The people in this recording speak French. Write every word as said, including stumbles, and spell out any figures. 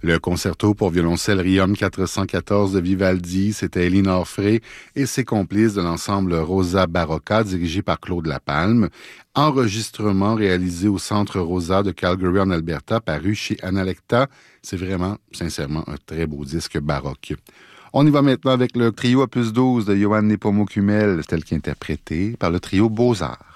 Le concerto pour violoncelle Riom quatre cent quatorze de Vivaldi, c'était Elinor Frey et ses complices de l'ensemble Rosa Barocca, dirigé par Claude Lapalme. Enregistrement réalisé au Centre Rosa de Calgary en Alberta, paru chez Analecta. C'est vraiment, sincèrement, un très beau disque baroque. On y va maintenant avec le trio opus douze de Johann Nepomuk Hummel, tel qu'interprété par le trio Beaux-Arts.